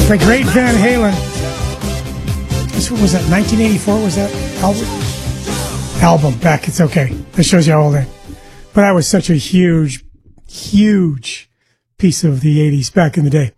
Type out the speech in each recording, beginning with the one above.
The Great Van Halen. This one was that 1984? Was that album back? It's okay. That shows you how old I am. But that was such a huge piece of the 80s back in the day.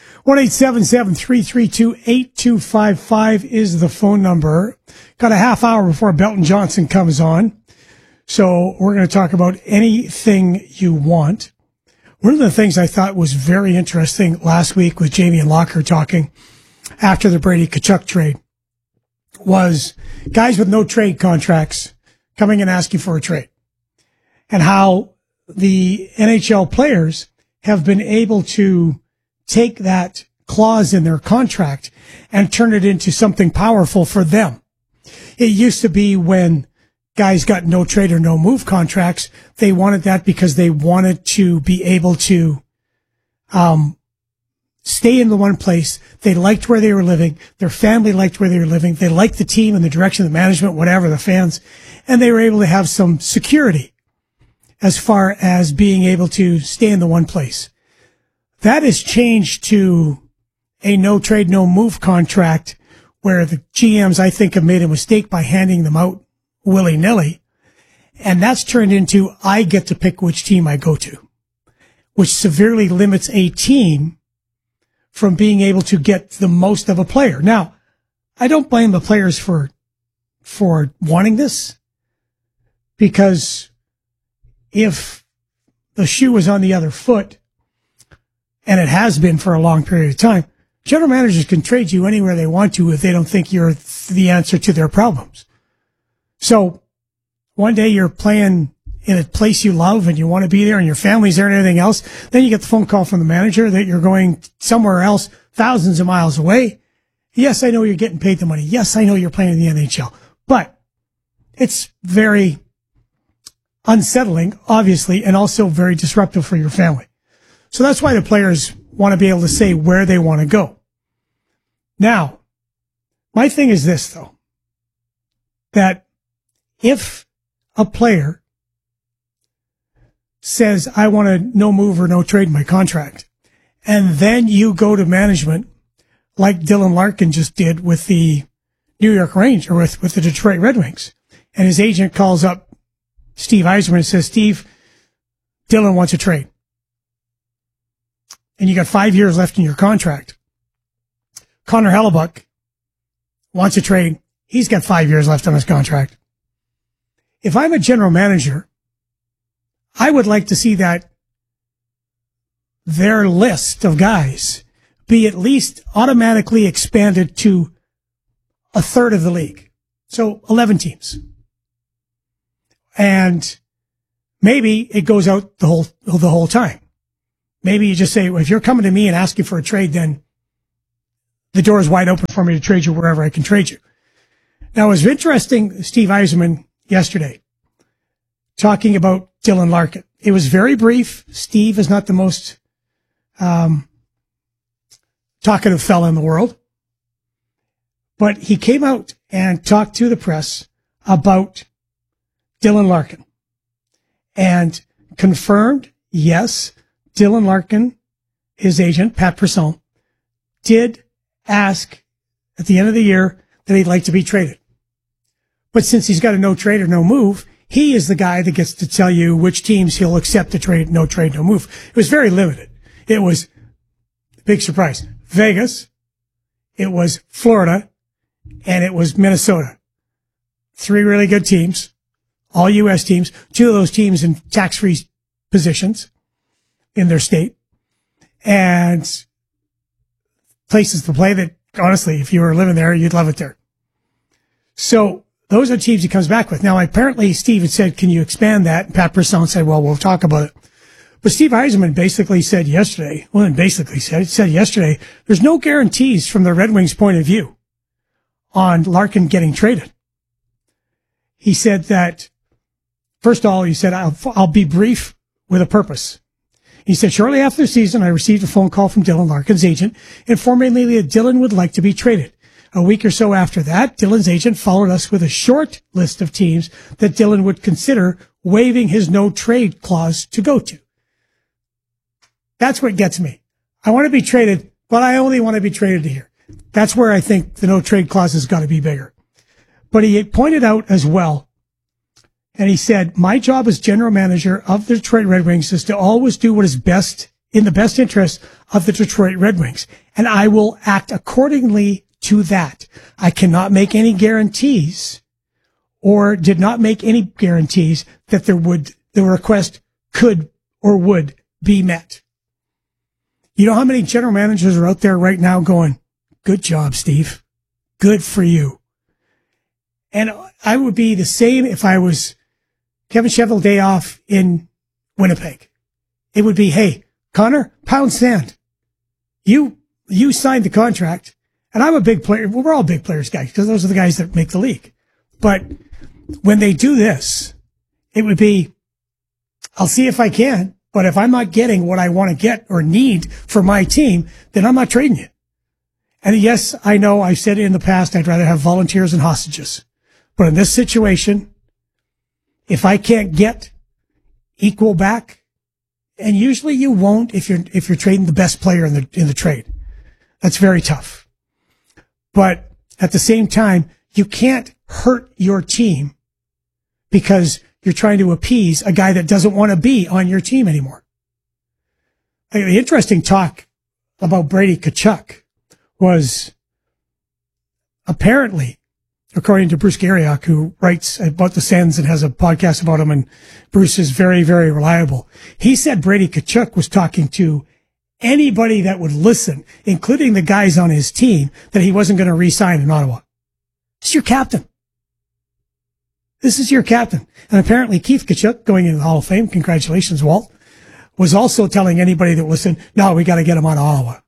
1-877-332-8255 is the phone number. Got a half hour before Belton Johnson comes on. So we're going to talk about anything you want. One of the things I thought was very interesting last week with Jamie and Locker talking after the Brady Tkachuk trade was guys with no trade contracts coming and asking for a trade, and how the NHL players have been able to take that clause in their contract and turn it into something powerful for them. It used to be when guys got no trade or no move contracts, they wanted that because they wanted to be able to stay in the one place. They liked where they were living. Their family liked where they were living. They liked the team and the direction of the management, whatever, the fans. And they were able to have some security as far as being able to stay in the one place. That has changed to a no trade, no move contract where the GMs, I think, have made a mistake by handing them out willy-nilly. And that's turned into, I get to pick which team I go to, which severely limits a team from being able to get the most of a player. Now, I don't blame the players for wanting this, because if the shoe was on the other foot, and it has been for a long period of time, general managers can trade you anywhere they want to if they don't think you're the answer to their problems. So one day you're playing in a place you love and you want to be there and your family's there and everything else. Then you get the phone call from the manager that you're going somewhere else, thousands of miles away. Yes, I know you're getting paid the money. Yes, I know you're playing in the NHL, but it's very unsettling, obviously, and also very disruptive for your family. So that's why the players want to be able to say where they want to go. Now, my thing is this, though, that if a player says, I want a no move or no trade in my contract, and then you go to management like Dylan Larkin just did with the New York Rangers, or with the Detroit Red Wings, and his agent calls up Steve Yzerman and says, Steve, Dylan wants a trade. And you got 5 years left in your contract. Connor Hellebuck wants a trade. He's got 5 years left on his contract. If I'm a general manager, I would like to see that their list of guys be at least automatically expanded to a third of the league. So 11 teams. And maybe it goes out the whole time. Maybe you just say, well, if you're coming to me and asking for a trade, then the door is wide open for me to trade you wherever I can trade you. Now, it was interesting, Steve Yzerman yesterday talking about Dylan Larkin. It was very brief. Steve is not the most talkative fella in the world, but he came out and talked to the press about Dylan Larkin and confirmed, yes, Dylan Larkin, his agent, Pat Persson, did ask at the end of the year that he'd like to be traded. But since he's got a no trade or no move, he is the guy that gets to tell you which teams he'll accept the trade, no move. It was very limited. It was, big surprise, Vegas, it was Florida, and it was Minnesota. 3 really good teams, all U.S. teams, 2 of those teams in tax-free positions in their state, and places to play that, honestly, if you were living there, you'd love it there. So those are teams he comes back with. Now, apparently, Steve had said, can you expand that? And Pat Persson said, well, we'll talk about it. But Steve Yzerman basically said yesterday, there's no guarantees from the Red Wings' point of view on Larkin getting traded. He said that, first of all, he said, I'll be brief with a purpose. He said, shortly after the season, I received a phone call from Dylan Larkin's agent informing me that Dylan would like to be traded. A week or so after that, Dylan's agent followed us with a short list of teams that Dylan would consider waiving his no trade clause to go to. That's what gets me. I want to be traded, but I only want to be traded to here. That's where I think the no trade clause has got to be bigger. But he pointed out as well, and he said, my job as general manager of the Detroit Red Wings is to always do what is best in the best interest of the Detroit Red Wings. And I will act accordingly to that. I cannot make any guarantees or did not make any guarantees that the request could or would be met. You know how many general managers are out there right now going, good job, Steve. Good for you. And I would be the same if I was Kevin Cheveldayoff in Winnipeg. It would be, hey, Connor, pound sand. You signed the contract, and I'm a big player. Well, we're all big players, guys, because those are the guys that make the league. But when they do this, it would be, I'll see if I can, but if I'm not getting what I want to get or need for my team, then I'm not trading you. And yes, I know I've said it in the past, I'd rather have volunteers than hostages. But in this situation, if I can't get equal back, and usually you won't if you're trading the best player in the trade. That's very tough. But at the same time, you can't hurt your team because you're trying to appease a guy that doesn't want to be on your team anymore. The interesting talk about Brady Tkachuk was apparently, according to Bruce Garriock, who writes about the Sens and has a podcast about him, and Bruce is very, very reliable. He said Brady Tkachuk was talking to anybody that would listen, including the guys on his team, that he wasn't going to re-sign in Ottawa. This is your captain. This is your captain. And apparently Keith Tkachuk, going into the Hall of Fame, congratulations, Walt, was also telling anybody that listened, no, we got to get him out of Ottawa.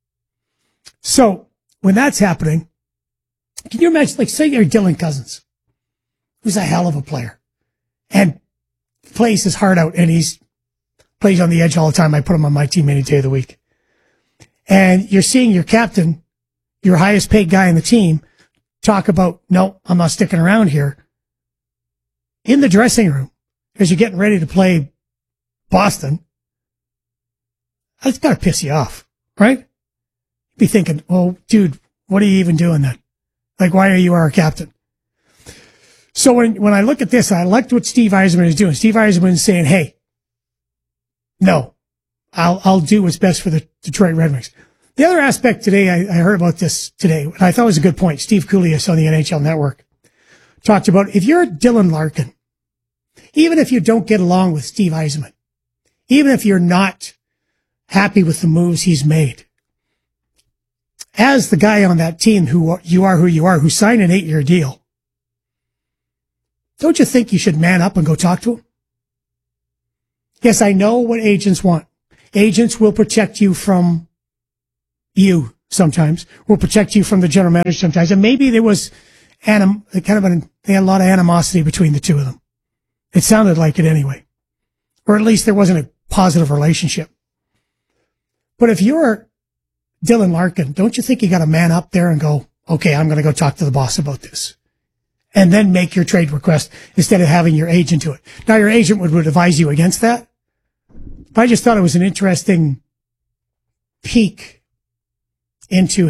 So when that's happening, can you imagine, like, say you're Dylan Cousins, who's a hell of a player and plays his heart out, and he's plays on the edge all the time. I put him on my team any day of the week. And you're seeing your captain, your highest paid guy in the team, talk about, no, I'm not sticking around here in the dressing room as you're getting ready to play Boston. That's got to piss you off, right? You'd be thinking, well, dude, what are you even doing then? Like, why are you our captain? So when I look at this, I liked what Steve Yzerman is doing. Steve Yzerman is saying, hey, no, I'll do what's best for the Detroit Red Wings. The other aspect today, I heard about this today, and I thought it was a good point. Steve Kouleas on the NHL Network talked about, if you're Dylan Larkin, even if you don't get along with Steve Yzerman, even if you're not happy with the moves he's made, as the guy on that team who you are, who signed an 8-year deal, don't you think you should man up and go talk to him? Yes, I know what agents want. Agents will protect you from you sometimes, will protect you from the general manager sometimes. And maybe there was they had a lot of animosity between the two of them. It sounded like it anyway. Or at least there wasn't a positive relationship. But if you're Dylan Larkin, don't you think you got to man up there and go, okay, I'm going to go talk to the boss about this, and then make your trade request instead of having your agent do it? Now, your agent would advise you against that. But I just thought it was an interesting peek into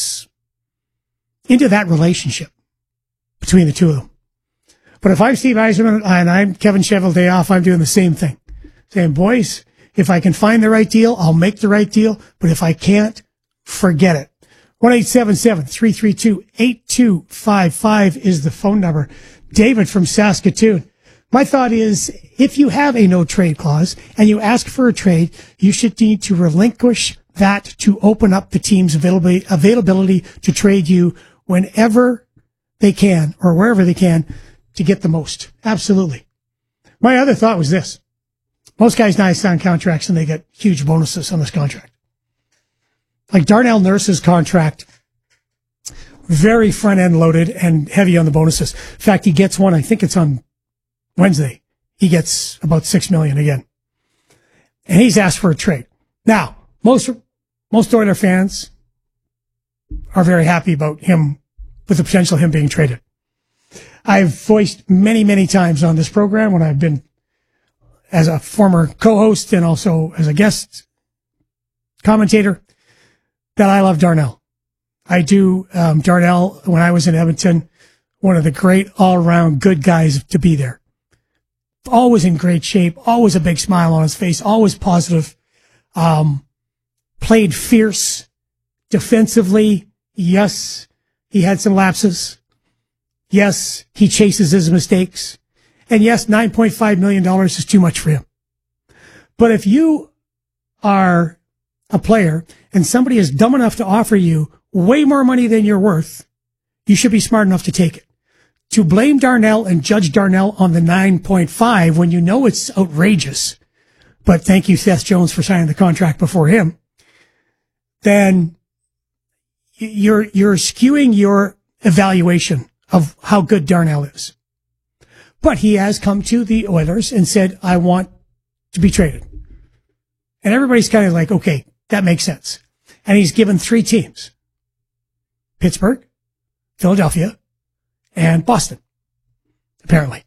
that relationship between the two of them. But if I'm Steve Yzerman and I'm Kevin Cheveldayoff, I'm doing the same thing. Saying, boys, if I can find the right deal, I'll make the right deal. But if I can't, forget it. 1-877-332-8255 is the phone number. David from Saskatoon. My thought is, if you have a no trade clause and you ask for a trade, you should need to relinquish that to open up the team's availability to trade you whenever they can or wherever they can to get the most. Absolutely. My other thought was this. Most guys now sign contracts and they get huge bonuses on this contract. Like Darnell Nurse's contract, very front end loaded and heavy on the bonuses. In fact, he gets one, I think it's on Wednesday. He gets about $6 million again. And he's asked for a trade. Now, most Oiler fans are very happy about him, with the potential of him being traded. I've voiced many, many times on this program when I've been as a former co-host and also as a guest commentator that I love Darnell. I do. Darnell, when I was in Edmonton, one of the great all-around good guys to be there. Always in great shape, always a big smile on his face, always positive. Played fierce defensively. Yes, he had some lapses. Yes, he chases his mistakes. And yes, $9.5 million is too much for him. But if you are a player and somebody is dumb enough to offer you way more money than you're worth, you should be smart enough to take it. To blame Darnell and judge Darnell on the 9.5 when you know it's outrageous, but thank you, Seth Jones, for signing the contract before him, then you're skewing your evaluation of how good Darnell is. But he has come to the Oilers and said, I want to be traded. And everybody's kind of like, okay, that makes sense. And he's given 3 teams: Pittsburgh, Philadelphia, and Boston, apparently.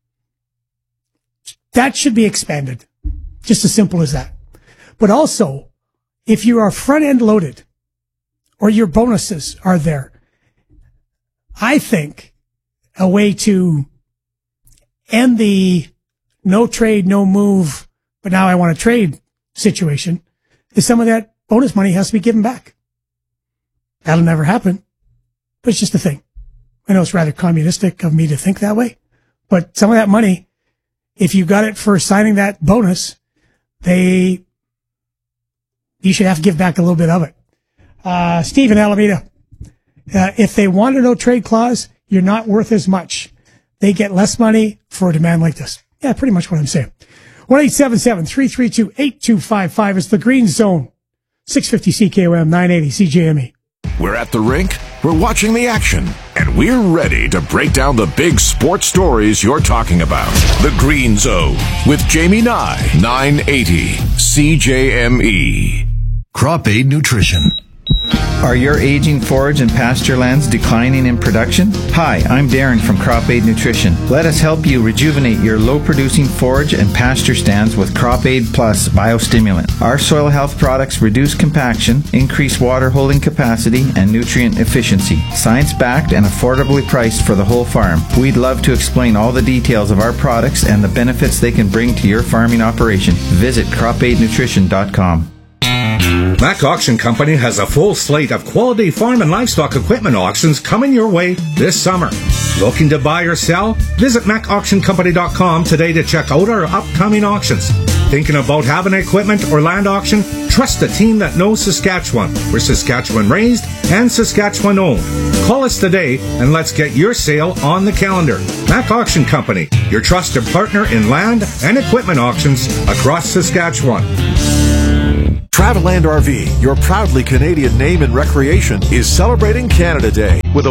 That should be expanded. Just as simple as that. But also, if you are front-end loaded or your bonuses are there, I think a way to end the no trade, no move, but now I want to trade situation is some of that bonus money has to be given back. That'll never happen, but it's just a thing. I know it's rather communistic of me to think that way, but some of that money, if you got it for signing that bonus, you should have to give back a little bit of it. Steve in Alameda, if they want a no trade clause, you're not worth as much. They get less money for a demand like this. Yeah, pretty much what I'm saying. 1-877-332-8255 is the Green Zone. 650 CKOM, 980 CJME. We're at the rink, we're watching the action, and we're ready to break down the big sports stories you're talking about. The Green Zone with Jamie Nye, 980 CJME. Crop Aid Nutrition. Are your aging forage and pasture lands declining in production? Hi, I'm Darren from Crop Aid Nutrition. Let us help you rejuvenate your low-producing forage and pasture stands with Crop Aid Plus biostimulant. Our soil health products reduce compaction, increase water holding capacity, and nutrient efficiency. Science-backed and affordably priced for the whole farm. We'd love to explain all the details of our products and the benefits they can bring to your farming operation. Visit cropaidnutrition.com. Mac Auction Company has a full slate of quality farm and livestock equipment auctions coming your way this summer. Looking to buy or sell? Visit MacAuctionCompany.com today to check out our upcoming auctions. Thinking about having an equipment or land auction? Trust a team that knows Saskatchewan. We're Saskatchewan raised and Saskatchewan owned. Call us today and let's get your sale on the calendar. Mac Auction Company, your trusted partner in land and equipment auctions across Saskatchewan. Travelland RV, your proudly Canadian name in recreation, is celebrating Canada Day with a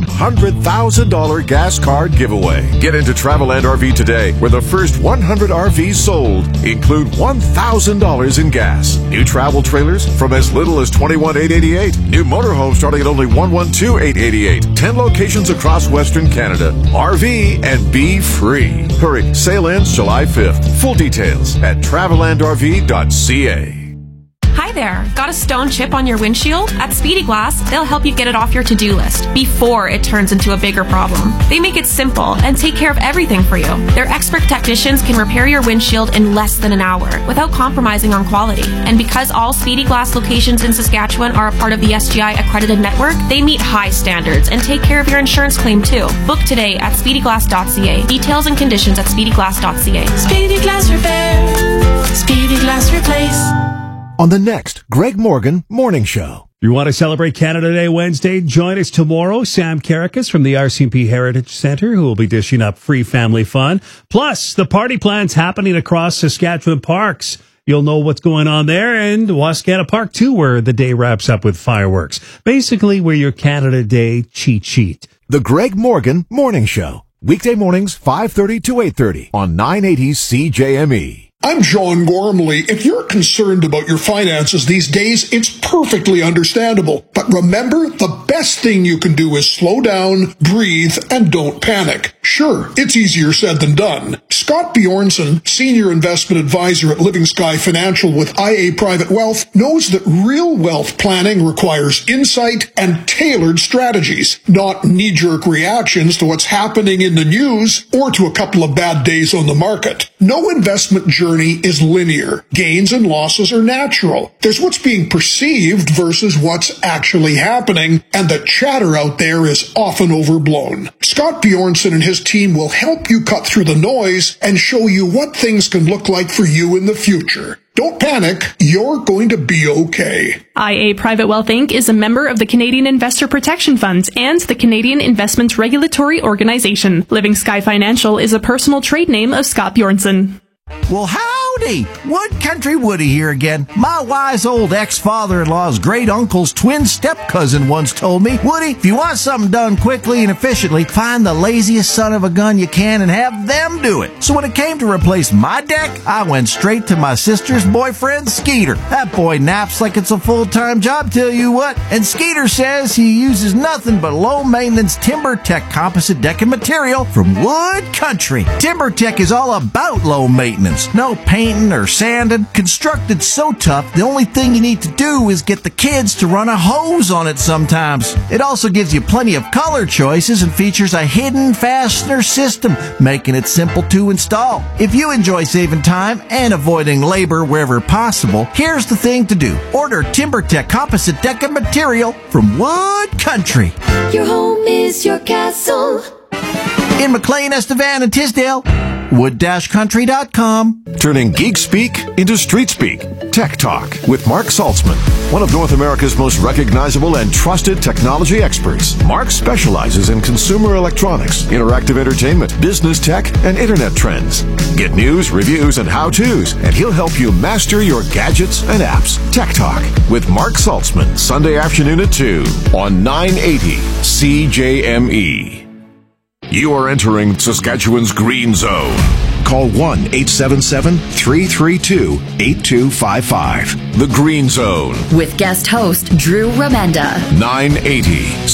$100,000 gas card giveaway. Get into Travelland RV today, where the first 100 RVs sold include $1,000 in gas. New travel trailers from as little as $21,888. New motorhomes starting at only $112,888. 10 locations across Western Canada. RV and be free. Hurry, sale ends July 5th. Full details at travelandrv.ca. Hi there. Got a stone chip on your windshield? At Speedy Glass, they'll help you get it off your to-do list before it turns into a bigger problem. They make it simple and take care of everything for you. Their expert technicians can repair your windshield in less than an hour without compromising on quality. And because all Speedy Glass locations in Saskatchewan are a part of the SGI accredited network, they meet high standards and take care of your insurance claim too. Book today at speedyglass.ca. Details and conditions at speedyglass.ca. Speedy Glass Repair. Speedy Glass Replace. On the next Greg Morgan Morning Show. You want to celebrate Canada Day Wednesday? Join us tomorrow. Sam Karakas from the RCMP Heritage Centre, who will be dishing up free family fun. Plus, the party plans happening across Saskatchewan parks. You'll know what's going on there, and Wascana Park, too, where the day wraps up with fireworks. Basically, we're your Canada Day cheat sheet. The Greg Morgan Morning Show. Weekday mornings, 5:30 to 8:30 on 980 CJME. I'm John Gormley. If you're concerned about your finances these days, it's perfectly understandable. But remember, the best thing you can do is slow down, breathe, and don't panic. Sure, it's easier said than done. Scott Bjornson, Senior Investment Advisor at Living Sky Financial with IA Private Wealth, knows that real wealth planning requires insight and tailored strategies, not knee-jerk reactions to what's happening in the news or to a couple of bad days on the market. No investment journey is linear. Gains and losses are natural. There's what's being perceived versus what's actually happening, and the chatter out there is often overblown. Scott Bjornson and his team will help you cut through the noise and show you what things can look like for you in the future. Don't panic, you're going to be okay. IA Private Wealth Inc. is a member of the Canadian Investor Protection Funds and the Canadian Investments Regulatory Organization. Living Sky Financial is a personal trade name of Scott Bjornson. Well, howdy! Wood Country Woody here again. My wise old ex-father-in-law's great-uncle's twin step-cousin once told me, Woody, if you want something done quickly and efficiently, find the laziest son of a gun you can and have them do it. So when it came to replace my deck, I went straight to my sister's boyfriend, Skeeter. That boy naps like it's a full-time job, tell you what. And Skeeter says he uses nothing but low-maintenance TimberTech composite decking material from Wood Country. TimberTech is all about low maintenance. No painting or sanding. Constructed so tough, the only thing you need to do is get the kids to run a hose on it sometimes. It also gives you plenty of color choices and features a hidden fastener system, making it simple to install. If you enjoy saving time and avoiding labor wherever possible, here's the thing to do. Order TimberTech composite decking material from Wood Country. Your home is your castle. In McLean, Estevan, and Tisdale, wood-country.com. Turning geek speak into street speak. Tech Talk with Mark Saltzman, one of North America's most recognizable and trusted technology experts. Mark specializes in consumer electronics, interactive entertainment, business tech, and internet trends. Get news, reviews, and how-tos, and he'll help you master your gadgets and apps. Tech Talk with Mark Saltzman, Sunday afternoon at 2 on 980 CJME. You are entering Saskatchewan's Green Zone. Call 1-877-332-8255. The Green Zone. With guest host Drew Remenda. 980